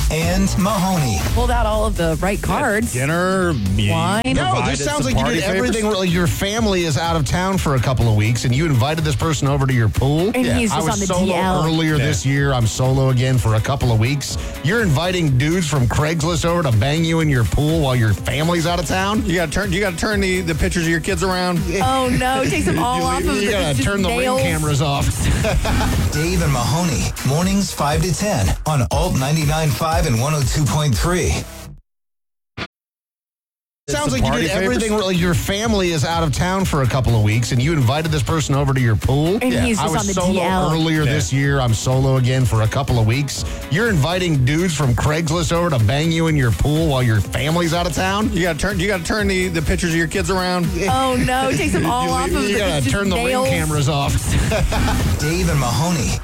and Mahoney. Pulled out all of the right cards. Dinner, Wine. No, this sounds like you did everything. Like your family is out of town for a couple of weeks, and you invited this person over to your pool. And he's I just was on the solo DL. earlier this year. I'm solo again for a couple of weeks. You're inviting dudes from Craigslist over to bang you in your pool while your family's out of town. You got to turn the pictures of your kids around. Oh, no. It takes them all off of You gotta turn the ring cameras off. Dave and Mahoney, mornings 5 to 10 on Alt 99.5 and 102.3. Sounds like you did everything. Like your family is out of town for a couple of weeks, and you invited this person over to your pool. And he's I just was on the solo DL. earlier this year. I'm solo again for a couple of weeks. You're inviting dudes from Craigslist over to bang you in your pool while your family's out of town. You got to turn the pictures of your kids around. Oh, no. It takes them all off of You gotta turn the ring cameras off. Dave and Mahoney,